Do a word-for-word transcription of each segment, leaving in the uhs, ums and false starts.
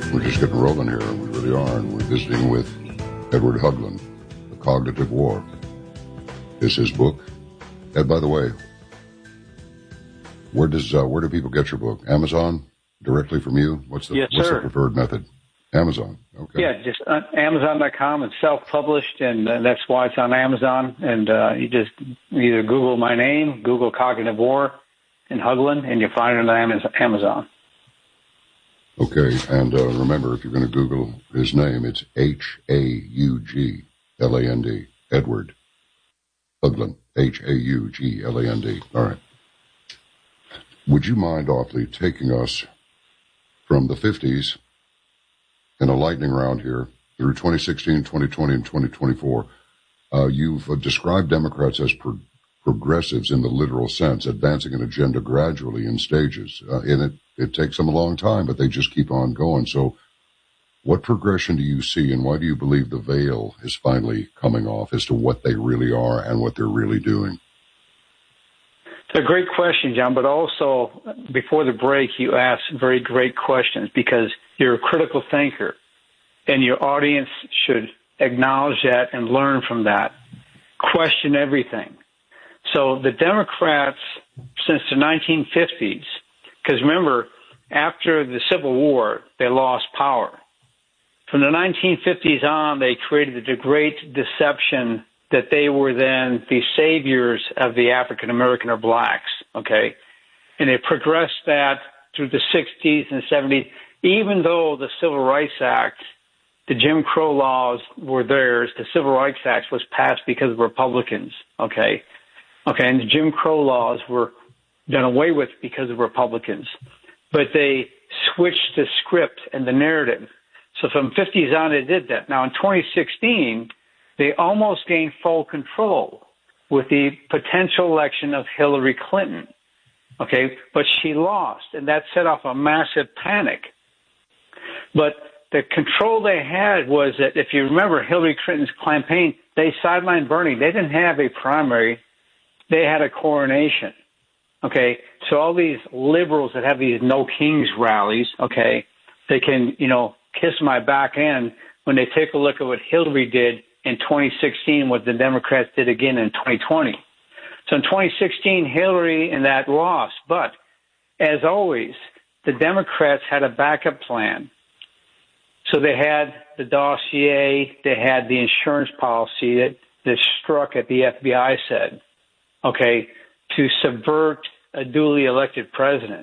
We're just getting rolling here. We really are. And we're visiting with Edward Haugland, The Cognitive War is his book. And by the way, where does uh, where do people get your book? Amazon? Directly from you? What's the, yes, what's sir. the preferred method? Amazon. Okay. Yeah, just uh, Amazon dot com. It's self-published, and uh, that's why it's on Amazon. And uh, you just either Google my name, Google Cognitive War and Haugland, and you'll find it on Amazon. Okay, and uh, remember, if you're going to Google his name, it's H A U G L A N D, Edward Haugland, H A U G L A N D. All right. Would you mind awfully taking us from the fifties in a lightning round here through twenty sixteen, twenty twenty, and twenty twenty-four? Uh, you've uh, described Democrats as pro- progressives in the literal sense, advancing an agenda gradually in stages. Uh, and it, it takes them a long time, but they just keep on going. So what progression do you see, and why do you believe the veil is finally coming off as to what they really are and what they're really doing? It's a great question, John, but also before the break, you asked very great questions because you're a critical thinker, and your audience should acknowledge that and learn from that. Question everything. So the Democrats, since the nineteen fifties, because remember, after the Civil War, they lost power. From the nineteen fifties on, they created the Great Deception that they were then the saviors of the African American or blacks, okay? And they progressed that through the sixties and seventies, even though the Civil Rights Act, the Jim Crow laws were theirs, the Civil Rights Act was passed because of Republicans, okay? Okay, and the Jim Crow laws were done away with because of Republicans. But they switched the script and the narrative. So from fifties on, they did that. Now in twenty sixteen, they almost gained full control with the potential election of Hillary Clinton, okay? But she lost, and that set off a massive panic. But the control they had was that, if you remember Hillary Clinton's campaign, they sidelined Bernie. They didn't have a primary. They had a coronation, okay? So all these liberals that have these No Kings rallies, okay, they can, you know, kiss my back end when they take a look at what Hillary did in twenty sixteen, what the Democrats did again in twenty twenty. So in twenty sixteen, Hillary and that lost. But as always, the Democrats had a backup plan. So they had the dossier, they had the insurance policy that, that struck at the F B I said, okay, to subvert a duly elected president.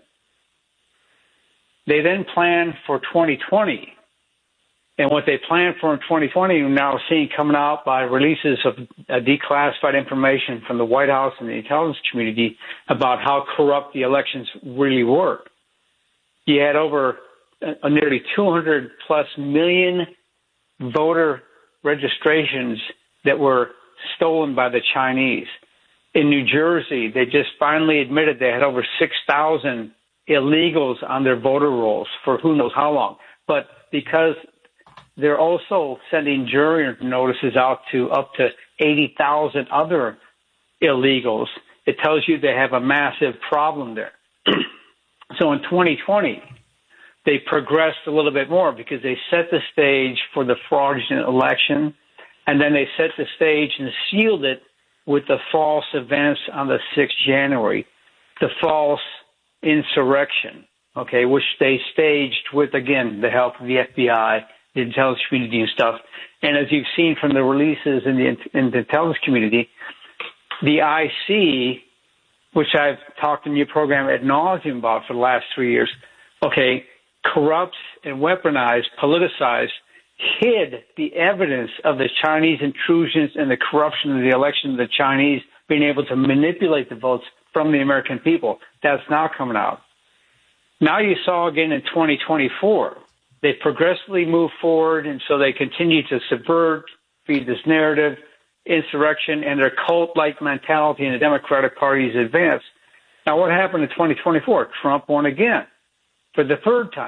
They then planned for twenty twenty. And what they planned for in twenty twenty, we're now seeing coming out by releases of uh, declassified information from the White House and the intelligence community about how corrupt the elections really were. You had over uh, nearly two hundred plus million voter registrations that were stolen by the Chinese. In New Jersey, they just finally admitted they had over six thousand illegals on their voter rolls for who knows how long. But because they're also sending jury notices out to up to eighty thousand other illegals, it tells you they have a massive problem there. So in twenty twenty, they progressed a little bit more because they set the stage for the fraudulent election, and then they set the stage and sealed it with the false events on the sixth of January, the false insurrection, okay, which they staged with, again, the help of the F B I, the intelligence community and stuff. And as you've seen from the releases in the, in the intelligence community, the I C, which I've talked in your program ad nauseum about for the last three years, okay, corrupts and weaponized, politicized, hid the evidence of the Chinese intrusions and the corruption of the election of the Chinese being able to manipulate the votes from the American people. That's now coming out. Now you saw again in twenty twenty-four, they progressively move forward, and so they continue to subvert, feed this narrative, insurrection, and their cult-like mentality in the Democratic Party's advance. Now what happened in twenty twenty-four? Trump won again for the third time.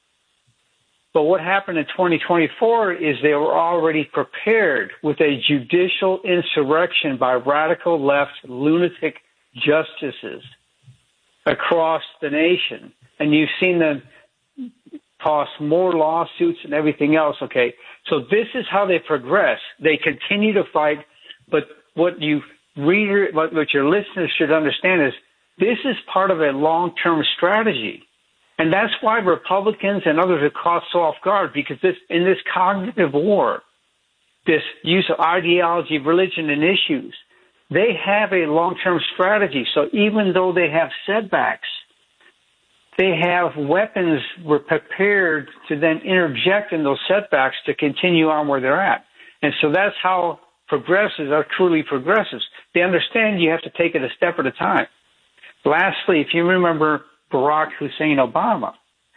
But what happened in twenty twenty-four is they were already prepared with a judicial insurrection by radical left lunatic justices across the nation. And you've seen the costs more lawsuits and everything else. Okay, so this is how they progress. They continue to fight, but what you reader, what, what your listeners should understand is this is part of a long-term strategy. And that's why Republicans and others are caught so off guard, because this in this cognitive war, this use of ideology, religion, and issues, they have a long-term strategy. So even though they have setbacks, they have weapons were prepared to then interject in those setbacks to continue on where they're at. And so that's how progressives are truly progressives. They understand you have to take it a step at a time. Lastly, if you remember Barack Hussein Obama,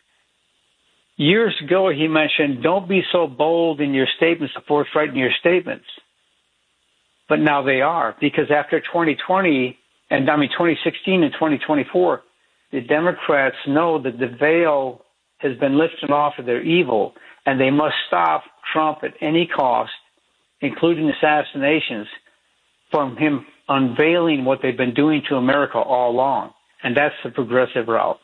years ago he mentioned, don't be so bold in your statements, forthright in your statements. But now they are, because after twenty twenty, and I mean twenty sixteen and twenty twenty-four, the Democrats know that the veil has been lifted off of their evil, and they must stop Trump at any cost, including assassinations, from him unveiling what they've been doing to America all along. And that's the progressive route.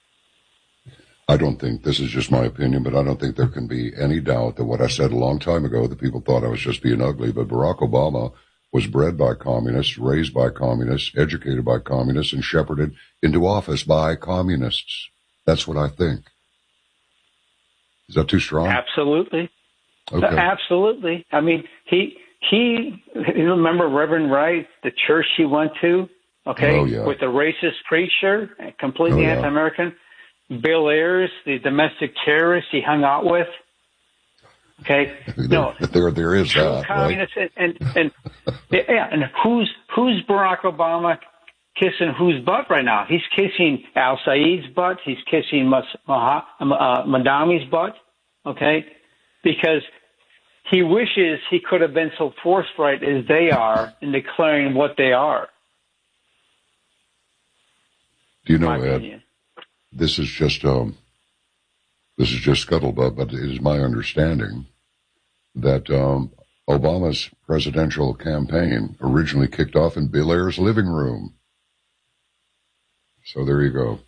I don't think, this is just my opinion, but I don't think there can be any doubt that what I said a long time ago, that people thought I was just being ugly, but Barack Obama was bred by communists, raised by communists, educated by communists, and shepherded into office by communists. That's what I think. Is that too strong? Absolutely. Okay. Absolutely. I mean, he, he, you remember Reverend Wright, the church he went to, okay, oh, yeah. with the racist preacher, completely oh, yeah. anti-American. Bill Ayers, the domestic terrorist he hung out with. Okay, there, no, there, there is that, communists, right? and, and and yeah, and who's who's Barack Obama kissing whose butt right now? He's kissing Al Saeed's butt. He's kissing Mas, Maha, uh, Madami's butt. Okay, because he wishes he could have been so forthright as they are in declaring what they are. Do you know, Ed? Opinion. This is just um, this is just scuttlebutt, but it is my understanding that um, Obama's presidential campaign originally kicked off in Bill Ayers' living room. So there you go.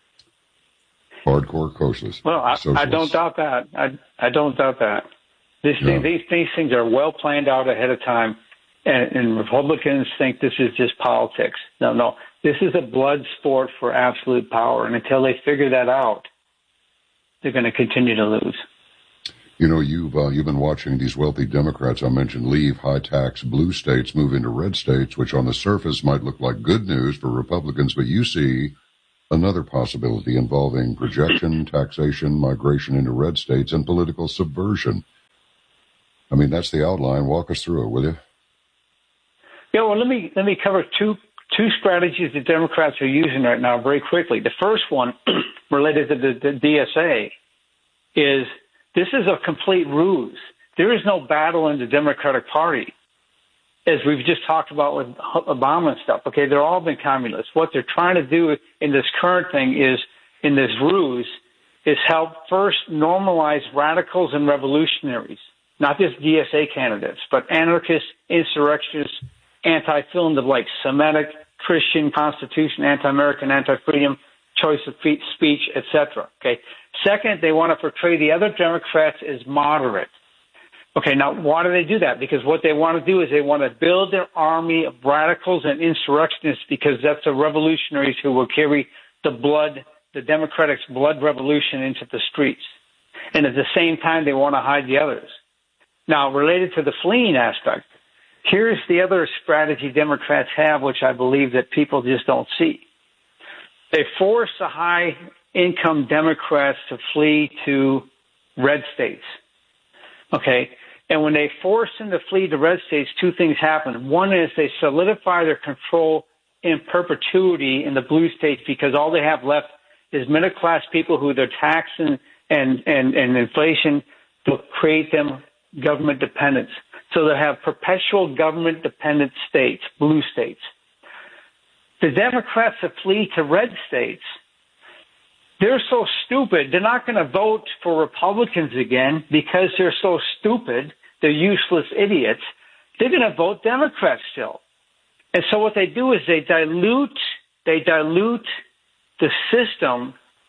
Hardcore socialists. Well, I, I don't doubt that. I I don't doubt that. This yeah. thing, these these things are well planned out ahead of time, and, and Republicans think this is just politics. No, no. This is a blood sport for absolute power, and until they figure that out, they're going to continue to lose. You know, you've uh, you've been watching these wealthy Democrats I mentioned leave high-tax blue states, move into red states, which on the surface might look like good news for Republicans, but you see another possibility involving projection, taxation, migration into red states, and political subversion. I mean, that's the outline. Walk us through it, will you? Yeah, well, let me let me cover two. Two strategies the Democrats are using right now very quickly. The first one, related to the, the D S A, is this is a complete ruse. There is no battle in the Democratic Party, as we've just talked about with Obama and stuff. Okay, they're all been communists. What they're trying to do in this current thing is, in this ruse, is help first normalize radicals and revolutionaries, not just D S A candidates, but anarchists, insurrectionists, anti-fill in the blank, Semitic, Christian, Constitution, anti-American, anti-freedom, choice of speech, et cetera. Okay. Second, they want to portray the other Democrats as moderate. Okay. Now, why do they do that? Because what they want to do is they want to build their army of radicals and insurrectionists, because that's the revolutionaries who will carry the blood, the Democratic blood revolution into the streets. And at the same time, they want to hide the others. Now, related to the fleeing aspect, here's the other strategy Democrats have, which I believe that people just don't see. They force the high-income Democrats to flee to red states. Okay? And when they force them to flee to red states, two things happen. One is they solidify their control in perpetuity in the blue states, because all they have left is middle-class people who their tax and, and, and, and inflation will create them government dependence. So they have perpetual government-dependent states, blue states. The Democrats that flee to red states, they're so stupid, they're not going to vote for Republicans again because they're so stupid, they're useless idiots. They're going to vote Democrats still. And so what they do is they dilute, they dilute the system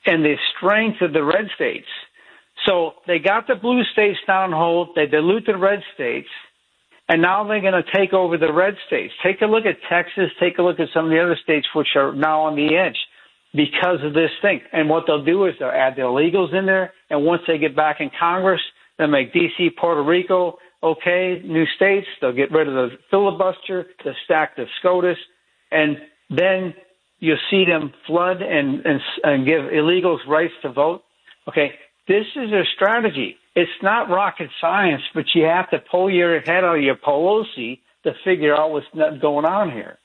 and the strength of the red states. So they got the blue states down hold, they dilute the red states, and now they're going to take over the red states. Take a look at Texas, take a look at some of the other states which are now on the edge because of this thing. And what they'll do is they'll add the illegals in there, and once they get back in Congress, they'll make D C, Puerto Rico, okay, new states. They'll get rid of the filibuster, the stack the SCOTUS, and then you'll see them flood and, and, and give illegals rights to vote. Okay, this is their strategy. It's not rocket science, but you have to pull your head out of your Pelosi to figure out what's going on here.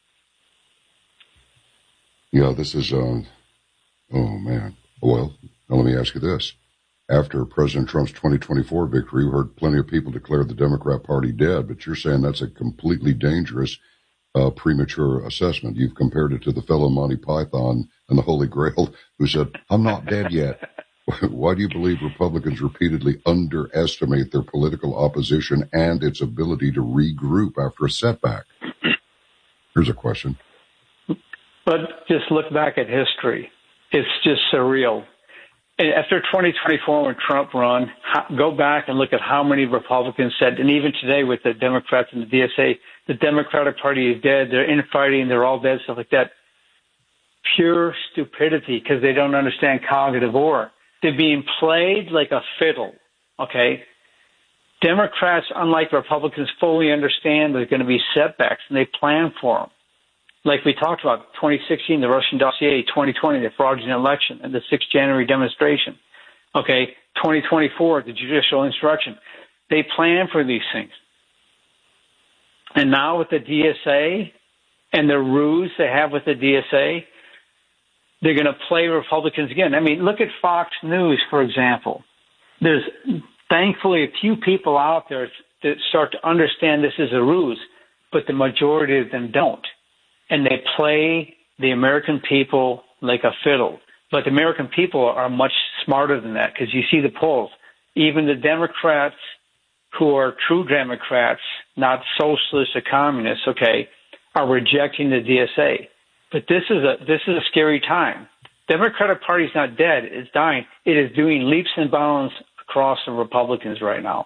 Yeah, this is, uh, oh, man. Well, now let me ask you this. After President Trump's twenty twenty-four victory, we heard plenty of people declare the Democrat Party dead, but you're saying that's a completely dangerous, uh, premature assessment. You've compared it to the fellow Monty Python and the Holy Grail who said, I'm not dead yet. Why do you believe Republicans repeatedly underestimate their political opposition and its ability to regroup after a setback? Here's a question. But just look back at history. It's just surreal. And after twenty twenty-four, when Trump won, go back and look at how many Republicans said, and even today with the Democrats and the D S A, the Democratic Party is dead, they're infighting, they're all dead, stuff like that. Pure stupidity because they don't understand cognitive war. They're being played like a fiddle, okay? Democrats, unlike Republicans, fully understand there's going to be setbacks, and they plan for them. Like we talked about, twenty sixteen, the Russian dossier, twenty twenty, the fraudulent election, and the sixth of January demonstration. Okay, twenty twenty-four, the judicial insurrection. They plan for these things. And now with the D S A and the ruse they have with the D S A, they're going to play Republicans again. I mean, look at Fox News, for example. There's thankfully a few people out there that start to understand this is a ruse, but the majority of them don't. And they play the American people like a fiddle. But the American people are much smarter than that because you see the polls. Even the Democrats who are true Democrats, not socialists or communists, okay, are rejecting the D S A. But this is a this is a scary time. Democratic Party is not dead; it's dying. It is doing leaps and bounds across the Republicans right now.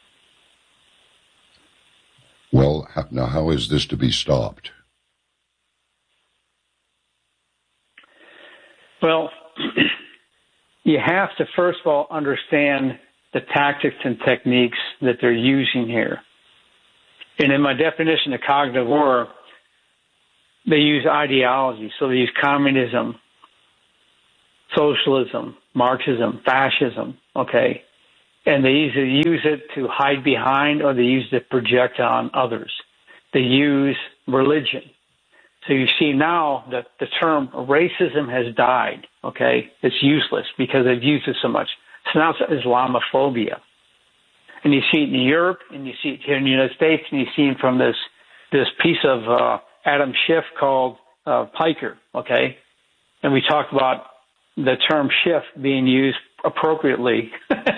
Well, now how is this to be stopped? Well, you have to first of all understand the tactics and techniques that they're using here. And in my definition of cognitive war, they use ideology. So they use communism, socialism, Marxism, fascism, okay? And they either use it to hide behind or they use it to project on others. They use religion. So you see now that the term racism has died, okay? It's useless because they've used it so much. So now it's Islamophobia. And you see it in Europe, and you see it here in the United States, and you see it from this this piece of uh, Adam Schiff called uh, Piker, okay? And we talked about the term Schiff being used appropriately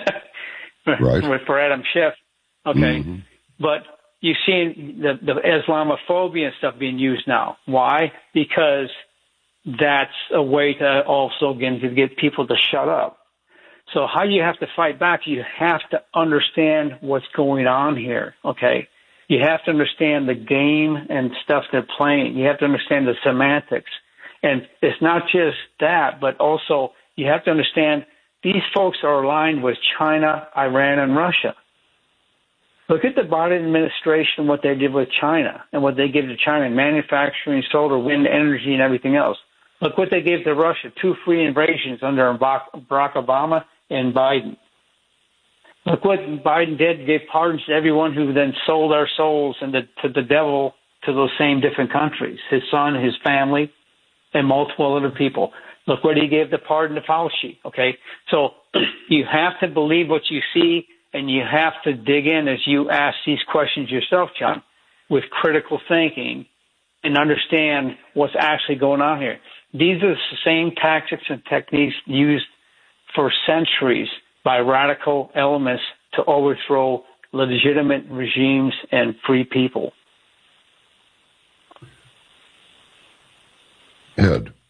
right. for Adam Schiff, okay? Mm-hmm. But you've seen the, the Islamophobia and stuff being used now. Why? Because that's a way to also, again, to get people to shut up. So how you have to fight back, you have to understand what's going on here, okay? You have to understand the game and stuff they're playing. You have to understand the semantics. And it's not just that, but also you have to understand these folks are aligned with China, Iran, and Russia. Look at the Biden administration, what they did with China and what they gave to China in manufacturing, solar, wind energy, and everything else. Look what they gave to Russia, two free invasions under Barack Obama and Biden. Look what Biden did, gave pardons to everyone who then sold our souls and the, to the devil to those same different countries, his son, his family, and multiple other people. Look what he gave the pardon to Fauci, okay? So you have to believe what you see, and you have to dig in as you ask these questions yourself, John, with critical thinking and understand what's actually going on here. These are the same tactics and techniques used for centuries by radical elements to overthrow legitimate regimes and free people. Ed,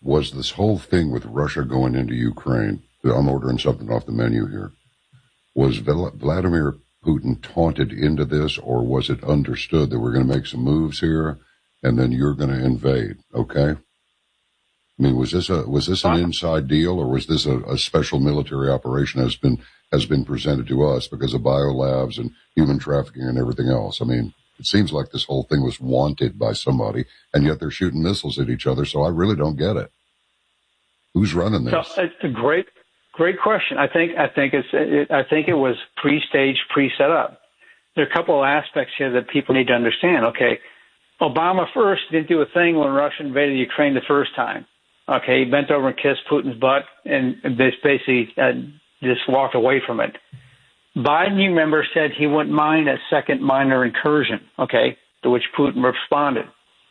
was this whole thing with Russia going into Ukraine, I'm ordering something off the menu here, was Vladimir Putin taunted into this, or was it understood that we're going to make some moves here and then you're going to invade? Okay. I mean, was this a was this an inside deal, or was this a, a special military operation has been has been presented to us because of biolabs and human trafficking and everything else? I mean, it seems like this whole thing was wanted by somebody, and yet they're shooting missiles at each other. So I really don't get it. Who's running this? So it's a great, great question. I think I think it's it, I think it was pre-staged, pre-set up. There are a couple of aspects here that people need to understand. Okay, Obama first didn't do a thing when Russia invaded Ukraine the first time. Okay, he bent over and kissed Putin's butt and basically uh, just walked away from it. Biden, you remember, said he wouldn't mind a second minor incursion, okay, to which Putin responded.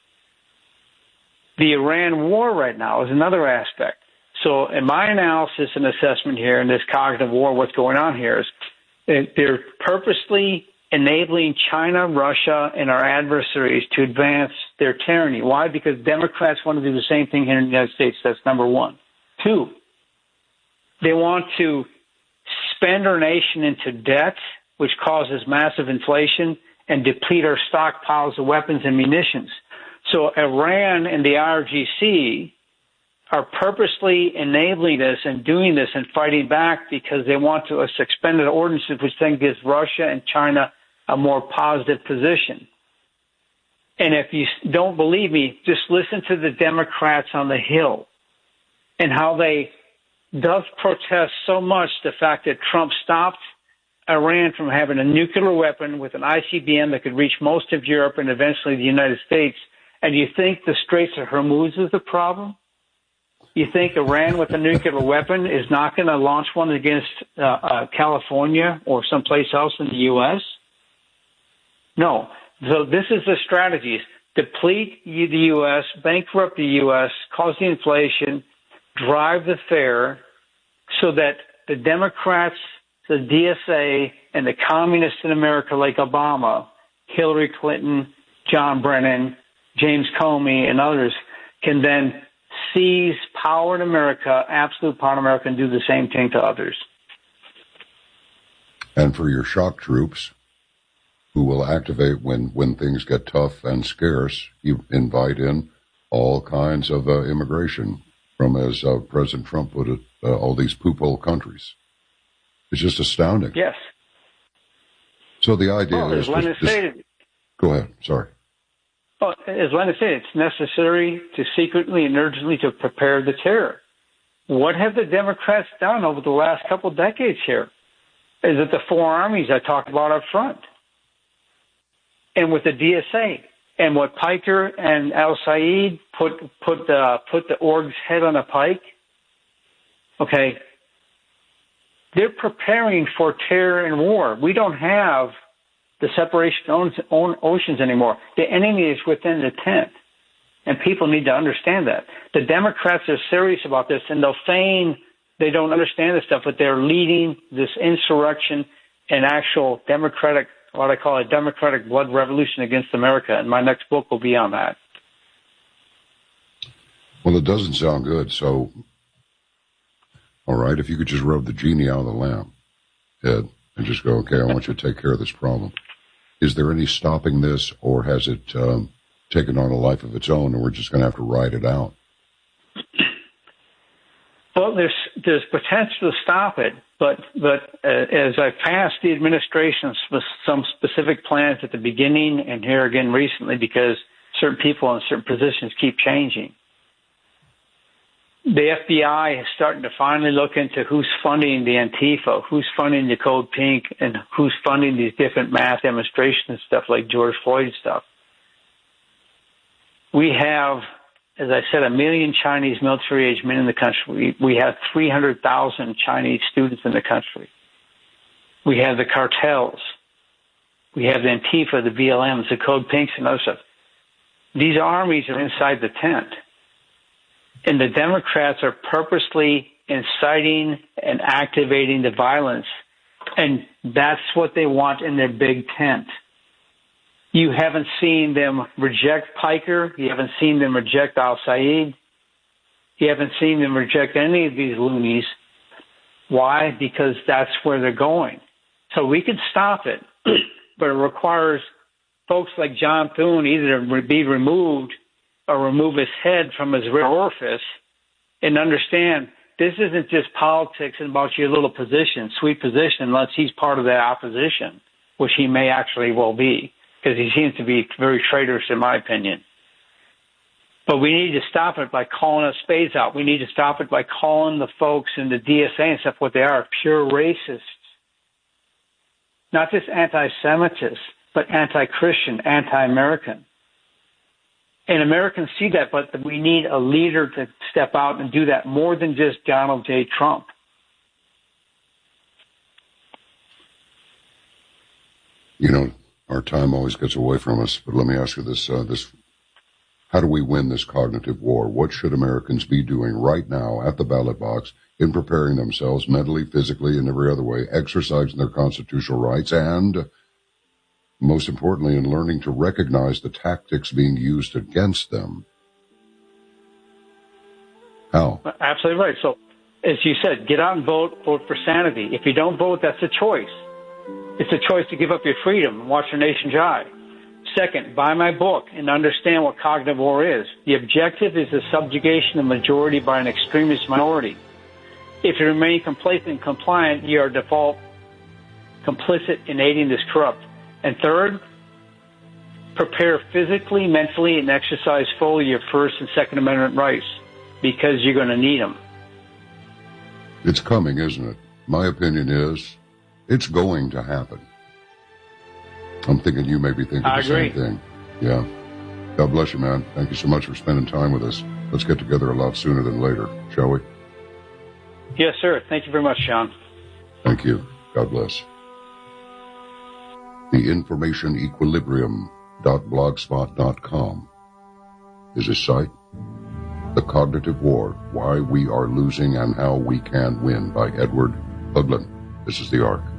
The Iran war right now is another aspect. So in my analysis and assessment here in this cognitive war, what's going on here is they're purposely enabling China, Russia, and our adversaries to advance their tyranny. Why? Because Democrats want to do the same thing here in the United States. That's number one. Two, they want to spend our nation into debt, which causes massive inflation, and deplete our stockpiles of weapons and munitions. So Iran and the I R G C are purposely enabling this and doing this and fighting back because they want to uh, suspend ordinances, which then gives Russia and China a more positive position. And if you don't believe me, just listen to the Democrats on the Hill and how they does protest so much the fact that Trump stopped Iran from having a nuclear weapon with an I C B M that could reach most of Europe and eventually the United States. And you think the Straits of Hormuz is the problem? You think Iran with a nuclear weapon is not going to launch one against uh, uh, California or someplace else in the U S? No. So this is the strategies. Deplete the U S, bankrupt the U S, cause the inflation, drive the fare so that the Democrats, the D S A, and the communists in America like Obama, Hillary Clinton, John Brennan, James Comey, and others can then seize power in America, absolute power in America, and do the same thing to others. And for your shock troops, who will activate when, when things get tough and scarce, you invite in all kinds of uh, immigration from, as uh, President Trump put it, uh, all these poop hole countries. It's just astounding. Yes. So the idea oh, is... As Lenin just, stated, go ahead, sorry. Well, as Lenin said, it's necessary to secretly and urgently to prepare the terror. What have the Democrats done over the last couple of decades here? Is it the four armies I talked about up front? And with the D S A and what Piker and Al Said put put the put the org's head on a pike. Okay, they're preparing for terror and war. We don't have the separation of oceans anymore. The enemy is within the tent, and people need to understand that. The Democrats are serious about this, and they'll feign they don't understand this stuff, but they're leading this insurrection and actual democratic, what I call a democratic blood revolution against America, and my next book will be on that. Well, it doesn't sound good, so, all right, if you could just rub the genie out of the lamp, Ed, and just go, okay, I want you to take care of this problem. Is there any stopping this, or has it um, taken on a life of its own, and we're just going to have to ride it out? Well, there's there's potential to stop it, but but uh, as I passed the administration some specific plans at the beginning and here again recently, because certain people in certain positions keep changing. The F B I is starting to finally look into who's funding the Antifa, who's funding the Code Pink, and who's funding these different mass demonstrations and stuff like George Floyd stuff. We have, as I said, a million Chinese military-age men in the country. We, we have three hundred thousand Chinese students in the country. We have the cartels. We have the Antifa, the B L Ms, the Code Pinks, and other stuff. These armies are inside the tent. And the Democrats are purposely inciting and activating the violence. And that's what they want in their big tent. You haven't seen them reject Piker. You haven't seen them reject Al Said. You haven't seen them reject any of these loonies. Why? Because that's where they're going. So we can stop it, but it requires folks like John Thune either to be removed or remove his head from his rear orifice and understand this isn't just politics and about your little position, sweet position, unless he's part of that opposition, which he may actually well be, because he seems to be very traitorous in my opinion. But we need to stop it by calling us spades out. We need to stop it by calling the folks in the D S A and stuff what they are, pure racists. Not just anti-Semitists, but anti-Christian, anti-American. And Americans see that, but we need a leader to step out and do that more than just Donald J. Trump. You know, our time always gets away from us, but let me ask you this, uh, this, how do we win this cognitive war? What should Americans be doing right now at the ballot box in preparing themselves mentally, physically, and every other way, exercising their constitutional rights, and most importantly, in learning to recognize the tactics being used against them? How? Absolutely right. So, as you said, get out and vote, vote for sanity. If you don't vote, that's a choice. It's a choice to give up your freedom and watch your nation die. Second, buy my book and understand what cognitive war is. The objective is the subjugation of majority by an extremist minority. If you remain complacent and compliant, you are default complicit in aiding this corrupt. And third, prepare physically, mentally, and exercise fully your First and Second Amendment rights, because you're going to need them. It's coming, isn't it? My opinion is it's going to happen. I'm thinking you may be thinking I the agree. same thing. Yeah. God bless you, man. Thank you so much for spending time with us. Let's get together a lot sooner than later, shall we? Yes, sir. Thank you very much, Sean. Thank you. God bless. The information equilibrium dot blogspot dot com is his site. The Cognitive War, Why We Are Losing and How We Can Win by Edward Hoagland. This is The Ark.